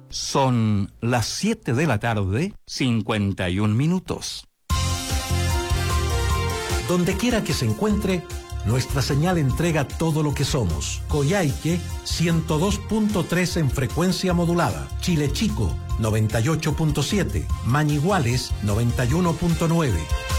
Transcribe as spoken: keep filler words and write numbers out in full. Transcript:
Son las siete de la tarde, cincuenta y un minutos. Donde quiera que se encuentre, nuestra señal entrega todo lo que somos. Coyhaique, ciento dos punto tres en frecuencia modulada. Chile Chico, noventa y ocho punto siete. Mañiguales, noventa y uno punto nueve.